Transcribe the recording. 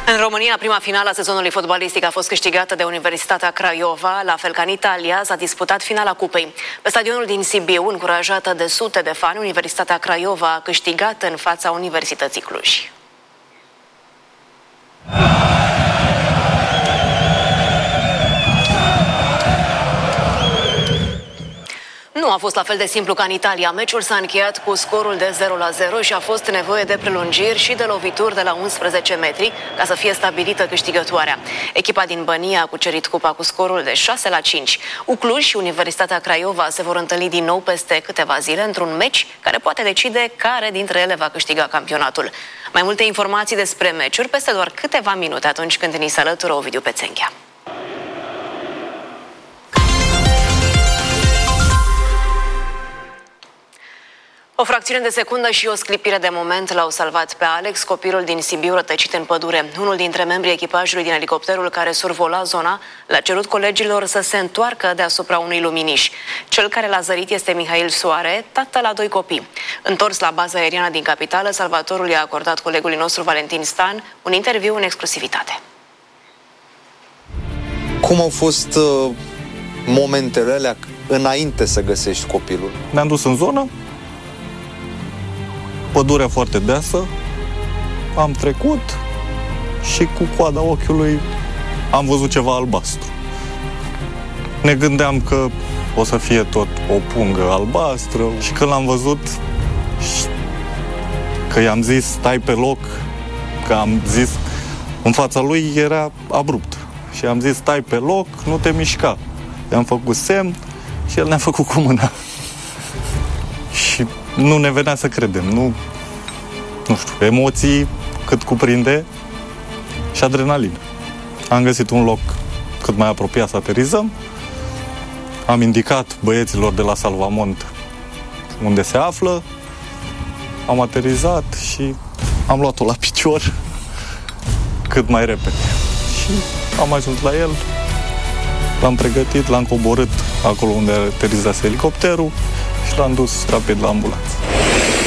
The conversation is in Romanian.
În România, prima finală a sezonului fotbalistic a fost câștigată de Universitatea Craiova. La fel ca în Italia, s-a disputat finala cupei. Pe stadionul din Sibiu, încurajată de sute de fani, Universitatea Craiova a câștigat în fața Universității Cluj. Nu a fost la fel de simplu ca în Italia. Meciul s-a încheiat cu scorul de 0-0 și a fost nevoie de prelungiri și de lovituri de la 11 metri ca să fie stabilită câștigătoarea. Echipa din Bănia a cucerit cupa cu scorul de 6-5. Cluj și Universitatea Craiova se vor întâlni din nou peste câteva zile într-un meci care poate decide care dintre ele va câștiga campionatul. Mai multe informații despre meciuri peste doar câteva minute, atunci când ni se alătură Ovidiu Pețenghea. O fracțiune de secundă și o sclipire de moment l-au salvat pe Alex, copilul din Sibiu rătăcit în pădure. Unul dintre membrii echipajului din elicopterul care survola zona l-a cerut colegilor să se întoarcă deasupra unui luminiș. Cel care l-a zărit este Mihail Soare, tată la 2 copii. Întors la baza aeriană din capitală, salvatorul i-a acordat colegului nostru Valentin Stan un interviu în exclusivitate. Cum au fost momentele alea înainte să găsești copilul? Ne-am dus în zonă, pădurea foarte deasă, am trecut și cu coada ochiului am văzut ceva albastru. Ne gândeam că o să fie tot o pungă albastră și când l-am văzut, că i-am zis stai pe loc, că am zis, în fața lui era abrupt și am zis stai pe loc, nu te mișca. I-am făcut semn și el ne-a făcut cu mâna. Și nu ne venea să credem, nu știu, emoții cât cuprinde și adrenalină. Am găsit un loc cât mai apropiat să aterizăm, am indicat băieților de la Salvamont unde se află, am aterizat și am luat-o la picior cât mai repede. Și am ajuns la el, l-am pregătit, l-am coborât acolo unde aterizase elicopterul și l-am dus rapid la ambulanță.